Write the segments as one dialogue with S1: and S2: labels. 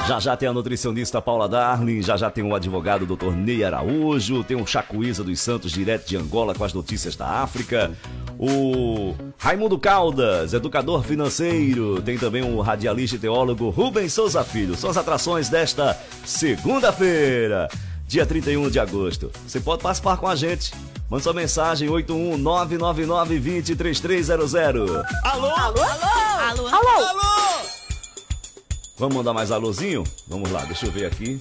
S1: Já já tem a nutricionista Paula Darling, já já tem o advogado Dr. Ney Araújo, tem o Chacuíza dos Santos, direto de Angola, com as notícias da África. O Raimundo Caldas, educador financeiro. Tem também o radialista e teólogo Rubens Souza Filho. São as atrações desta segunda-feira, dia 31 de agosto. Você pode participar com a gente. Manda sua mensagem, 81999203300. Alô?
S2: Alô?
S3: Alô?
S2: Alô?
S3: Alô?
S1: Vamos mandar mais alôzinho? Vamos lá, deixa eu ver aqui.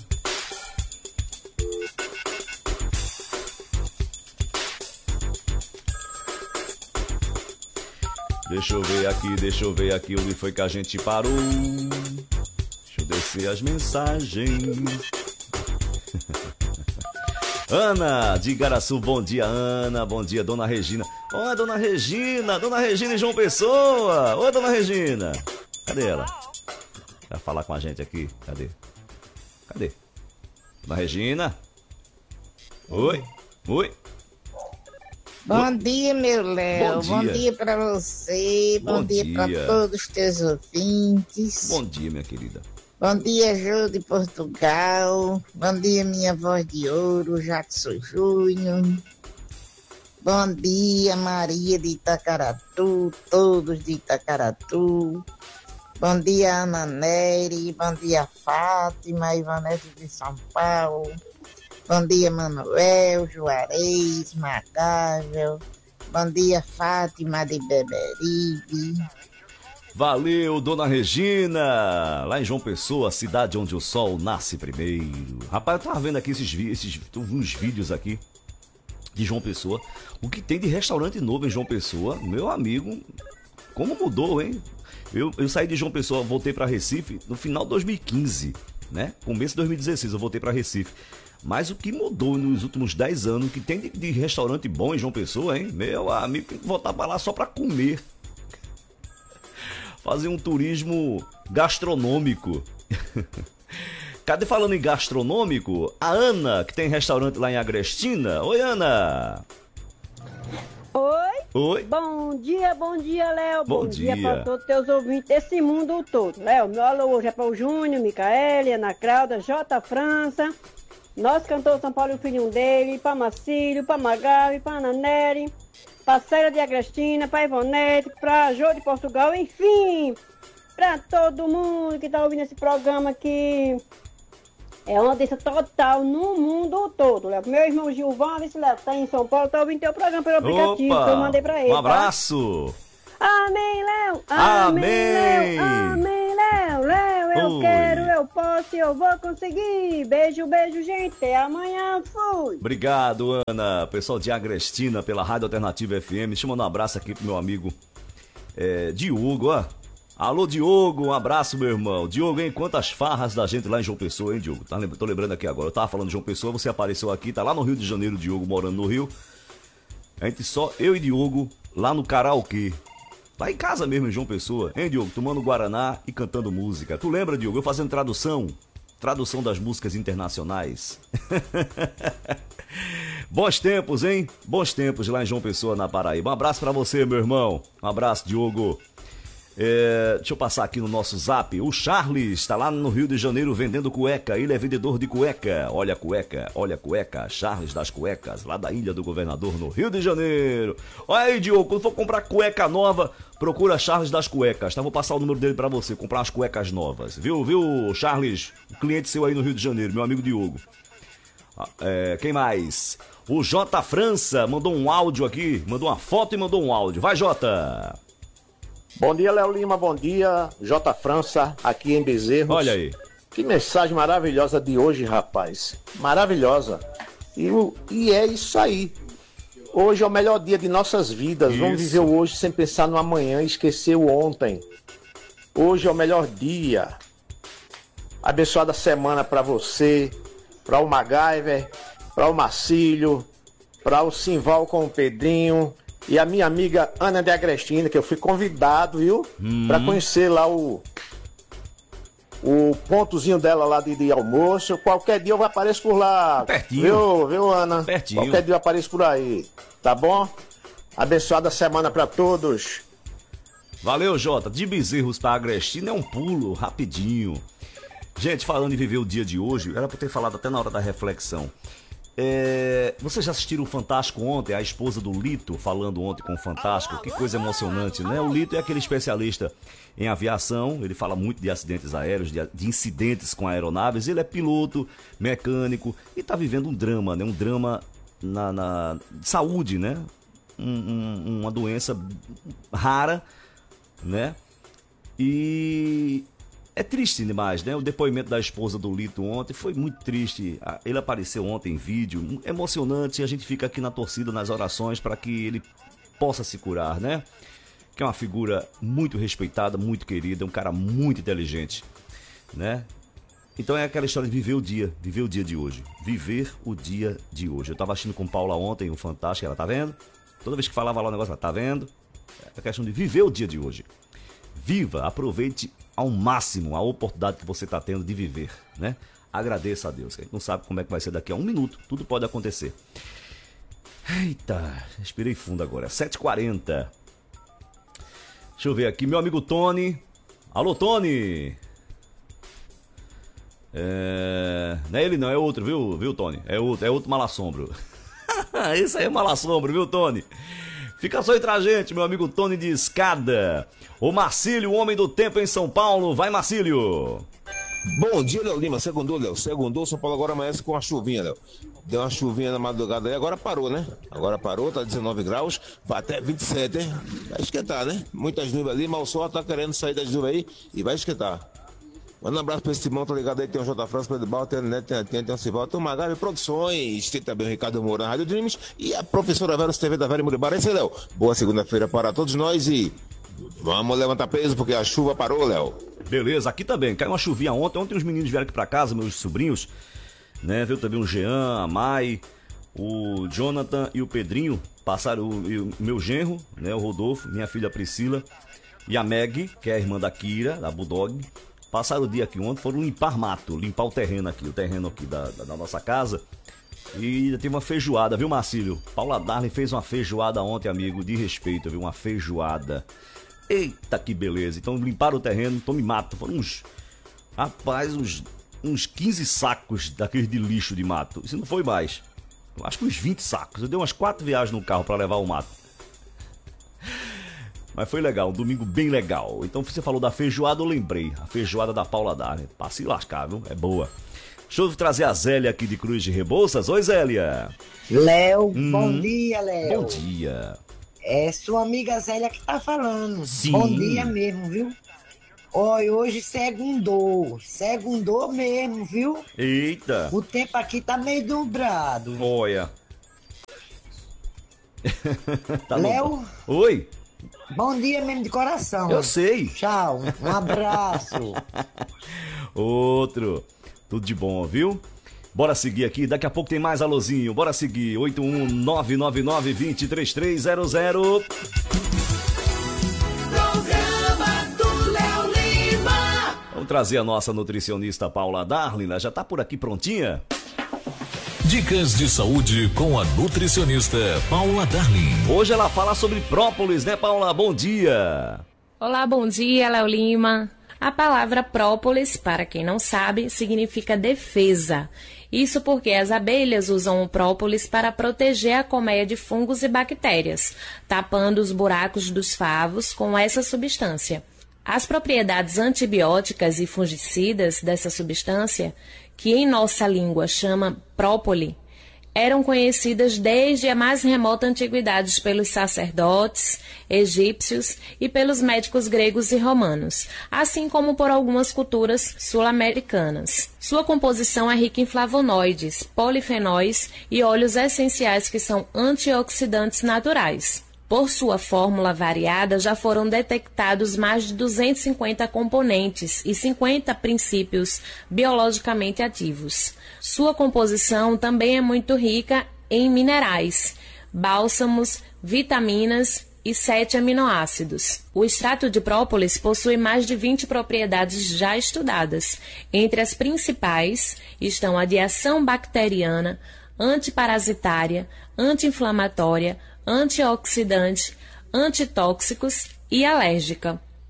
S1: Deixa eu ver aqui onde foi que a gente parou. Deixa eu descer as mensagens. Ana, de Igaraçu, bom dia, Ana. Bom dia, Dona Regina. Oi, Dona Regina e João Pessoa. Oi, Dona Regina. Cadê ela? Vai falar com a gente aqui. Cadê? Dona Regina? Oi?
S2: Bom dia, meu Léo. Bom dia pra você. Bom dia pra todos os teus ouvintes.
S1: Bom dia, minha querida.
S2: Bom dia, Jô de Portugal. Bom dia, minha voz de ouro, Jackson Júnior. Bom dia, Maria de Itacaratu, todos de Itacaratu. Bom dia, Ana Nery. Bom dia, Fátima, Ivanete de São Paulo. Bom dia, Manuel, Juarez, Magável. Bom dia, Fátima de Beberibe.
S1: Valeu, Dona Regina! Lá em João Pessoa, a cidade onde o sol nasce primeiro. Rapaz, eu tava vendo aqui uns vídeos aqui de João Pessoa. O que tem de restaurante novo em João Pessoa, meu amigo, como mudou, hein? Eu saí de João Pessoa, voltei para Recife no final de 2015, né? Começo de 2016 eu voltei para Recife. Mas o que mudou nos últimos 10 anos, o que tem de restaurante bom em João Pessoa, hein? Meu amigo, tem que voltar para lá só para comer. Fazer um turismo gastronômico. Cadê, falando em gastronômico? A Ana, que tem restaurante lá em Agrestina. Oi, Ana! Oi.
S3: Bom dia, Léo.
S1: Bom dia
S3: para todos os teus ouvintes desse mundo todo. Léo, meu alô hoje é para o Júnior, Micaele, Ana Crauda, J. França, nosso cantor São Paulo e o filhinho dele, para Marcílio, para Magavi, para Ana Nery, para Célia de Agrestina, para Ivonete, para Jô de Portugal, enfim, para todo mundo que está ouvindo esse programa aqui. É uma audiência total no mundo todo, Léo. Meu irmão Gilvan, esse Léo tá em São Paulo, tá ouvindo teu programa pelo aplicativo que eu mandei pra ele.
S1: Um abraço!
S3: Tá? Amém, Léo!
S1: Amém!
S3: Léo! Amém, Léo! Léo, eu quero, eu posso, eu vou conseguir! Beijo, gente! Até amanhã, fui!
S1: Obrigado, Ana. Pessoal de Agrestina, pela Rádio Alternativa FM. Deixa eu mandar um abraço aqui pro meu amigo Diogo, ó. Alô, Diogo, um abraço, meu irmão. Diogo, hein, quantas farras da gente lá em João Pessoa, hein, Diogo? Tô lembrando aqui agora. Eu tava falando de João Pessoa, você apareceu aqui, tá lá no Rio de Janeiro, Diogo, morando no Rio. A gente só, eu e Diogo, lá no karaokê. Tá em casa mesmo, em João Pessoa. Hein, Diogo? Tomando Guaraná e cantando música. Tu lembra, Diogo? Eu fazendo tradução das músicas internacionais. Bons tempos, hein? Bons tempos lá em João Pessoa, na Paraíba. Um abraço pra você, meu irmão. Um abraço, Diogo. Deixa eu passar aqui no nosso zap. O Charles está lá no Rio de Janeiro vendendo cueca. Ele é vendedor de cueca. Olha a cueca. Charles das cuecas, lá da Ilha do Governador, no Rio de Janeiro. Olha aí, Diogo, quando for comprar cueca nova, procura Charles das cuecas, tá? Vou passar o número dele pra você, comprar umas cuecas novas. Viu, Charles? Um cliente seu aí no Rio de Janeiro, meu amigo Diogo. Quem mais? O J. França mandou um áudio aqui, mandou uma foto e mandou um áudio. Vai, Jota!
S4: Bom dia, Léo Lima, bom dia, J. França, aqui em Bezerros.
S1: Olha aí.
S4: Que mensagem maravilhosa de hoje, rapaz. Maravilhosa. E é isso aí. Hoje é o melhor dia de nossas vidas. Isso. Vamos viver o hoje sem pensar no amanhã e esquecer o ontem. Hoje é o melhor dia. Abençoada semana para você, para o MacGyver, para o Marcílio, para o Simval com o Pedrinho e a minha amiga Ana de Agrestina, que eu fui convidado, viu? Para conhecer lá o pontozinho dela lá de almoço. Qualquer dia eu apareço por lá.
S1: Pertinho.
S4: Viu, Ana?
S1: Pertinho.
S4: Qualquer dia eu apareço por aí. Tá bom? Abençoada semana para todos.
S1: Valeu, Jota. De Bezerros para Agrestina é um pulo rapidinho. Gente, falando em viver o dia de hoje, era pra ter falado até na hora da reflexão. Vocês já assistiram o Fantástico ontem? A esposa do Lito falando ontem com o Fantástico. Que coisa emocionante, né? O Lito é aquele especialista em aviação. Ele fala muito de acidentes aéreos, de incidentes com aeronaves. Ele é piloto, mecânico e tá vivendo um drama, né? Um drama na saúde, né? Uma doença rara, né? E é triste demais, né? O depoimento da esposa do Lito ontem foi muito triste. Ele apareceu ontem em vídeo, emocionante, e a gente fica aqui na torcida, nas orações, para que ele possa se curar, né? Que é uma figura muito respeitada, muito querida, um cara muito inteligente, né? Então é aquela história de viver o dia de hoje. Viver o dia de hoje. Eu tava assistindo com Paula ontem, o Fantástico, ela tá vendo? Toda vez que falava lá o negócio, ela tá vendo? É a questão de viver o dia de hoje. Viva, aproveite ao máximo a oportunidade que você está tendo de viver, né? Agradeça a Deus, que a gente não sabe como é que vai ser daqui a um minuto, tudo pode acontecer. Eita, respirei fundo agora, 7h40. Deixa eu ver aqui, meu amigo Tony. Alô, Tony! Não é ele não, é outro, viu Tony? É outro malassombro. Esse aí é malassombro, viu, Tony? Fica só entre a gente, meu amigo Tony de Escada. O Marcílio, o homem do tempo em São Paulo. Vai, Marcílio.
S5: Bom dia, Léo Lima. Segundou, Léo. Segundou, São Paulo agora amanhece com uma chuvinha, Léo. Deu uma chuvinha na madrugada aí, agora parou, né? Agora parou, tá 19 graus, vai até 27, hein? Vai esquentar, né? Muitas nuvens ali, mas o sol tá querendo sair das nuvens aí e vai esquentar. Manda um abraço pra esse irmão, tá ligado aí? Tem o J. França, Pedro Barro, tem o Neto, tem o Cival, tem o Magari Produções, tem também o Ricardo Moura na Rádio Dreams e a professora Vera TV da Vera Muribara. Esse é Léo. Boa segunda-feira para todos nós e vamos levantar peso porque a chuva parou, Léo.
S1: Beleza, aqui também. Caiu uma chuvinha ontem os meninos vieram aqui pra casa, meus sobrinhos, né? Viu também o Jean, a Mai, o Jonathan e o Pedrinho. Passaram o meu genro, né? O Rodolfo, minha filha Priscila e a Meg, que é a irmã da Kira, da Bulldog. Passaram o dia aqui ontem, foram limpar mato, limpar o terreno aqui da nossa casa. E teve uma feijoada, viu, Marcílio? Paula Darling fez uma feijoada ontem, amigo, de respeito, viu? Uma feijoada. Eita, que beleza. Então limparam o terreno, tome mato. Foram uns 15 sacos daqueles de lixo de mato. Isso não foi mais. Eu acho que uns 20 sacos. Eu dei umas 4 viagens no carro pra levar o mato. Mas foi legal, um domingo bem legal. Então você falou da feijoada, eu lembrei. A feijoada da Paula Darling. Pra se lascar, viu? É boa. Deixa eu trazer a Zélia aqui de Cruz de Rebouças. Oi, Zélia.
S6: Léo, bom dia, Léo.
S1: Bom dia.
S6: É sua amiga Zélia que tá falando.
S1: Sim.
S6: Bom dia mesmo, viu? Oi, hoje segundou mesmo, viu?
S1: Eita.
S6: O tempo aqui tá meio nublado.
S1: Olha. Tá
S6: Léo.
S1: Bom. Oi.
S6: Bom dia mesmo de coração.
S1: Eu sei.
S6: Tchau, um abraço.
S1: Outro. Tudo de bom, viu? Bora seguir aqui, daqui a pouco tem mais alôzinho. Bora seguir, 81999-203300.
S7: Programa do Léo Lima.
S1: Vamos trazer a nossa nutricionista Paula Darling, né? Já tá por aqui prontinha?
S8: Dicas de saúde com a nutricionista Paula Darling.
S1: Hoje ela fala sobre própolis, né, Paula? Bom dia!
S9: Olá, bom dia, Léo Lima. A palavra própolis, para quem não sabe, significa defesa. Isso porque as abelhas usam o própolis para proteger a colmeia de fungos e bactérias, tapando os buracos dos favos com essa substância. As propriedades antibióticas e fungicidas dessa substância, que em nossa língua chama própoli, eram conhecidas desde a mais remota antiguidade pelos sacerdotes egípcios e pelos médicos gregos e romanos, assim como por algumas culturas sul-americanas. Sua composição é rica em flavonoides, polifenóis e óleos essenciais que são antioxidantes naturais. Por sua fórmula variada, já foram detectados mais de 250 componentes e 50 princípios biologicamente ativos. Sua composição também é muito rica em minerais, bálsamos, vitaminas e 7 aminoácidos. O extrato de própolis possui mais de 20 propriedades já estudadas. Entre as principais estão a de ação bacteriana, antiparasitária, anti-inflamatória, antioxidante, antitóxicos e alérgica.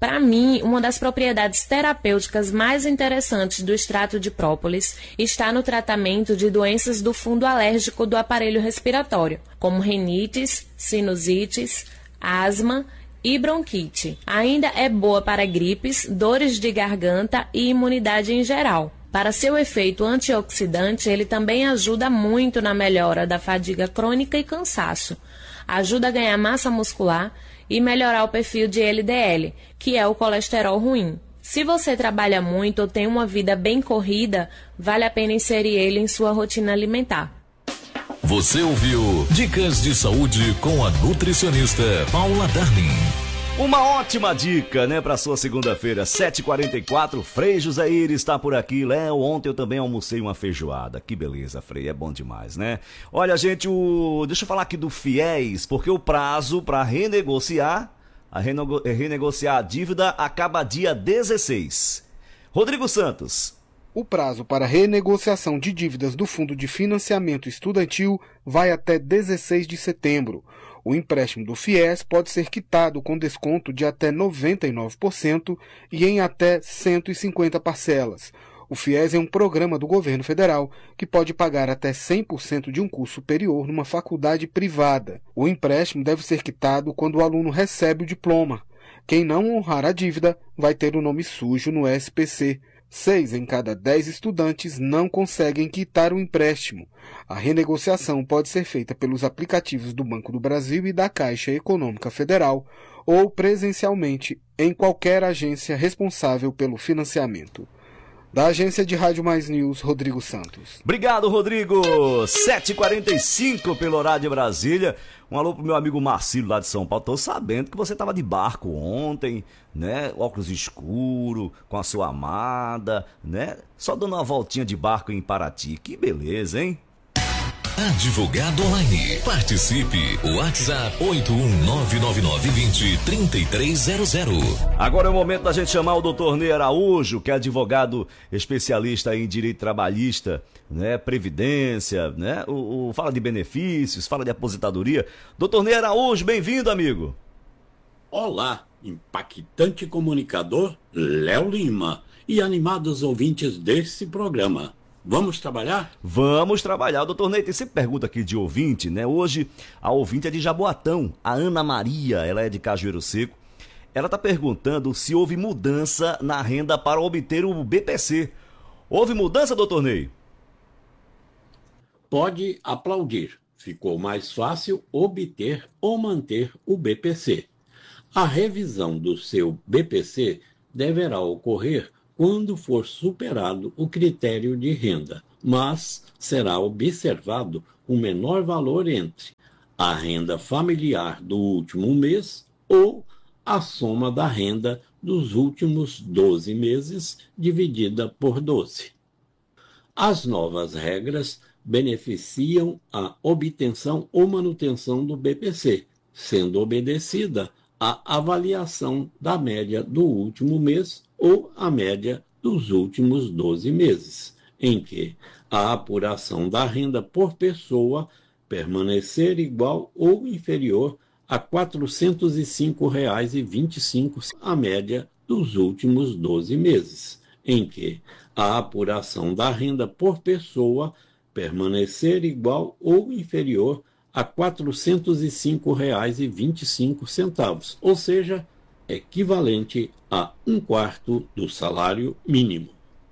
S9: Para mim, uma das propriedades terapêuticas mais interessantes do extrato de própolis está no tratamento de doenças do fundo alérgico do aparelho respiratório, como rinites, sinusites, asma e bronquite. Ainda é boa para gripes, dores de garganta e imunidade em geral. Para seu efeito antioxidante, ele também ajuda muito na melhora da fadiga crônica e cansaço. Ajuda a ganhar massa muscular e melhorar o perfil de LDL, que é o colesterol ruim. Se você trabalha muito ou tem uma vida bem corrida, vale a pena inserir ele em sua rotina alimentar.
S8: Você ouviu Dicas de Saúde com a nutricionista Paula Darling.
S1: Uma ótima dica, né, para sua segunda-feira, 7h44. Frei José Iris está por aqui. Léo, ontem eu também almocei uma feijoada. Que beleza, Frei, é bom demais, né? Olha, gente, deixa eu falar aqui do FIES, porque o prazo para renegociar a dívida acaba dia 16. Rodrigo Santos.
S10: O prazo para renegociação de dívidas do Fundo de Financiamento Estudantil vai até 16 de setembro. O empréstimo do FIES pode ser quitado com desconto de até 99% e em até 150 parcelas. O FIES é um programa do governo federal que pode pagar até 100% de um curso superior numa faculdade privada. O empréstimo deve ser quitado quando o aluno recebe o diploma. Quem não honrar a dívida vai ter o nome sujo no SPC. 6 em cada 10 estudantes não conseguem quitar o empréstimo. A renegociação pode ser feita pelos aplicativos do Banco do Brasil e da Caixa Econômica Federal ou presencialmente em qualquer agência responsável pelo financiamento. Da Agência de Rádio Mais News, Rodrigo Santos.
S1: Obrigado, Rodrigo. 7h45 pelo horário de Brasília. Um alô pro meu amigo Marcílio lá de São Paulo. Tô sabendo que você estava de barco ontem, né? Óculos escuro, com a sua amada, né? Só dando uma voltinha de barco em Paraty. Que beleza, hein?
S8: Advogado Online. Participe. WhatsApp 81999203300.
S1: Agora é o momento da gente chamar o Dr. Ney Araújo, que é advogado especialista em direito trabalhista, né? Previdência, né? Fala de benefícios, fala de aposentadoria. Dr. Ney Araújo, bem-vindo, amigo.
S11: Olá, impactante comunicador Léo Lima e animados ouvintes desse programa. Vamos trabalhar?
S1: Vamos trabalhar. Doutor Ney, tem sempre pergunta aqui de ouvinte, né? Hoje a ouvinte é de Jaboatão, a Ana Maria, ela é de Cajueiro Seco. Ela está perguntando se houve mudança na renda para obter o BPC. Houve mudança, doutor Ney?
S11: Pode aplaudir. Ficou mais fácil obter ou manter o BPC. A revisão do seu BPC deverá ocorrer quando for superado o critério de renda, mas será observado o menor valor entre a renda familiar do último mês ou a soma da renda dos últimos 12 meses dividida por 12. As novas regras beneficiam a obtenção ou manutenção do BPC, sendo obedecida a avaliação da média do último mês ou a média dos últimos 12 meses, em que a apuração da renda por pessoa permanecer igual ou inferior a R$ 405,25, a média dos últimos 12 meses, em que a apuração da renda por pessoa permanecer igual ou inferior a R$ 405,25, ou seja, equivalente a 1/4 do salário mínimo.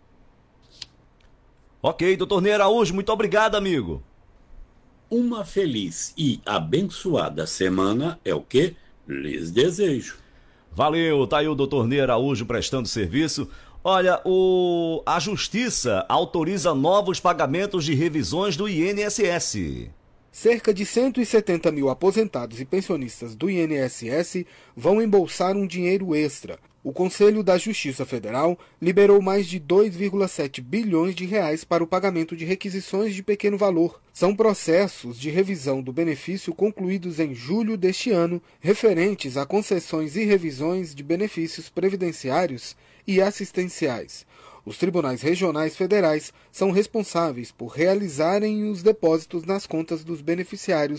S1: Ok, doutor Ney Araújo, muito obrigado, amigo.
S11: Uma feliz e abençoada semana é o que lhes desejo.
S1: Valeu, tá aí o doutor Ney Araújo prestando serviço. Olha, a Justiça autoriza novos pagamentos de revisões do INSS.
S10: Cerca de 170 mil aposentados e pensionistas do INSS vão embolsar um dinheiro extra. O Conselho da Justiça Federal liberou mais de 2,7 bilhões de reais para o pagamento de requisições de pequeno valor. São processos de revisão do benefício concluídos em julho deste ano, referentes a concessões e revisões de benefícios previdenciários e assistenciais. Os tribunais regionais federais são responsáveis por realizarem os depósitos nas contas dos beneficiários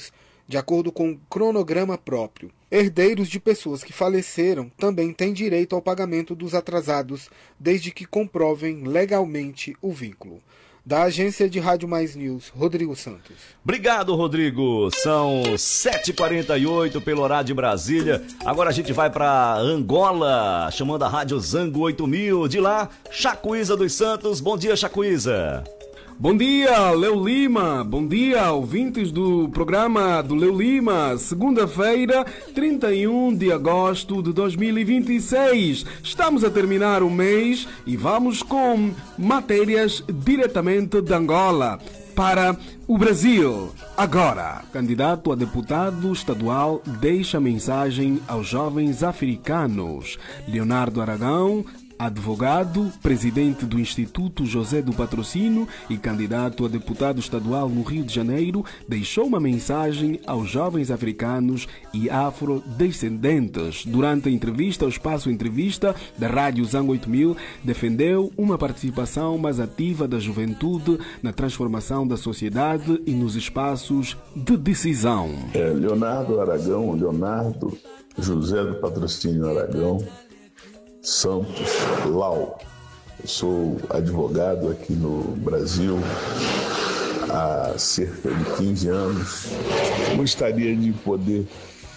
S10: de acordo com um cronograma próprio. Herdeiros de pessoas que faleceram também têm direito ao pagamento dos atrasados, desde que comprovem legalmente o vínculo. Da agência de Rádio Mais News, Rodrigo Santos.
S1: Obrigado, Rodrigo. São 7h48 pelo horário de Brasília. Agora a gente vai para Angola, chamando a Rádio Zango 8000. De lá, Chacuíza dos Santos. Bom dia, Chacuíza.
S12: Bom dia, Leo Lima. Bom dia, ouvintes do programa do Leo Lima. Segunda-feira, 31 de agosto de 2026. Estamos a terminar o mês e vamos com matérias diretamente de Angola para o Brasil. Agora, candidato a deputado estadual deixa mensagem aos jovens africanos. Leonardo Aragão, advogado, presidente do Instituto José do Patrocínio e candidato a deputado estadual no Rio de Janeiro, deixou uma mensagem aos jovens africanos e afrodescendentes. Durante a entrevista ao Espaço Entrevista da Rádio Zango 8000, defendeu uma participação mais ativa da juventude na transformação da sociedade e nos espaços de decisão.
S13: Leonardo Aragão, Leonardo José do Patrocínio Aragão Santos Lau. Eu sou advogado aqui no Brasil há cerca de 15 anos. Gostaria de poder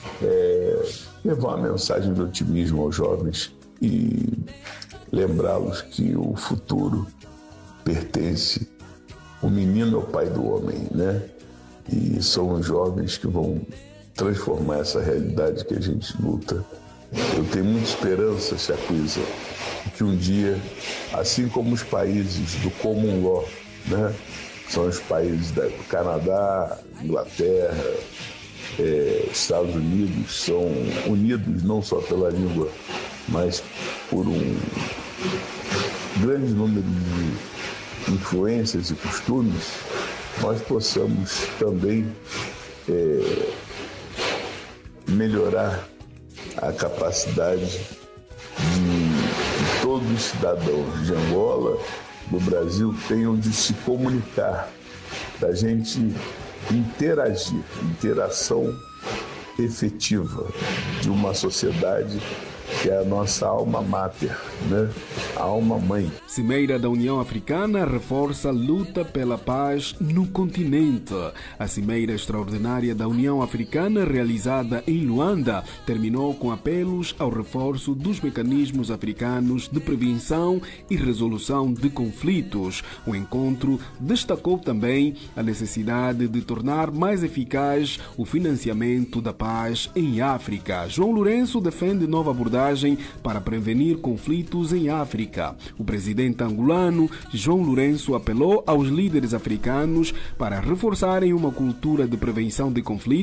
S13: levar uma mensagem de otimismo aos jovens e lembrá-los que o futuro pertence. O menino é o pai do homem, né? E são os jovens que vão transformar essa realidade que a gente luta. Eu tenho muita esperança, Chacuíza, que um dia, assim como os países do Common Law, né, são os países do Canadá, Inglaterra, Estados Unidos, são unidos não só pela língua, mas por um grande número de influências e costumes, nós possamos também melhorar a capacidade de todos os cidadãos de Angola, do Brasil, tenham de se comunicar, da gente interagir, interação efetiva de uma sociedade que é a nossa alma mater, né? A alma mãe.
S12: Cimeira da União Africana reforça a luta pela paz no continente. A Cimeira Extraordinária da União Africana, realizada em Luanda, terminou com apelos ao reforço dos mecanismos africanos de prevenção e resolução de conflitos. O encontro destacou também a necessidade de tornar mais eficaz o financiamento da paz em África. João Lourenço defende nova abordagem para prevenir conflitos em África. O presidente angolano João Lourenço apelou aos líderes africanos para reforçarem uma cultura de prevenção de conflitos